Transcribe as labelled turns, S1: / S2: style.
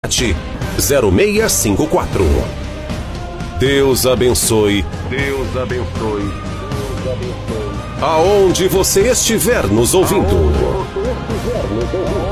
S1: 0654. Deus abençoe. Deus abençoe. Aonde você estiver nos ouvindo.